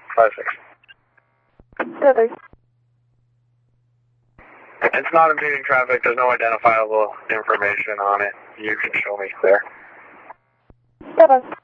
56. Bye-bye. It's not impeding traffic. There's no identifiable information on it. You can show me there. Bye-bye.